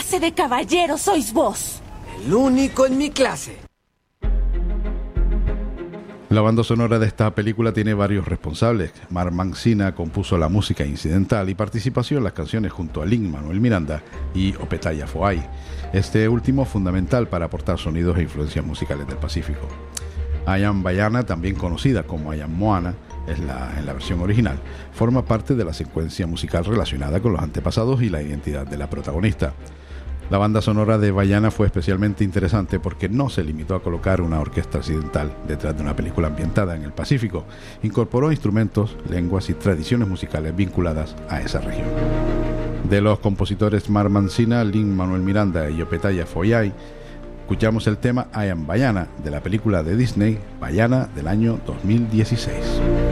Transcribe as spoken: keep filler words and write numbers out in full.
clase de caballero sois vos? El único en mi clase. La banda sonora de esta película tiene varios responsables. Marc Mancina compuso la música incidental y participó en las canciones junto a Lin-Manuel Miranda y Opetaya Foay, este último fundamental para aportar sonidos e influencias musicales del Pacífico. Ayam Bayana, también conocida como Ayam Moana, es la, en la versión original, forma parte de la secuencia musical relacionada con los antepasados y la identidad de la protagonista. La banda sonora de Bayana fue especialmente interesante porque no se limitó a colocar una orquesta occidental detrás de una película ambientada en el Pacífico. Incorporó instrumentos, lenguas y tradiciones musicales vinculadas a esa región. De los compositores Marc Mancina, Lin-Manuel Miranda y Opetaya Foay, escuchamos el tema Ayam Bayana de la película de Disney Bayana del año dos mil dieciséis.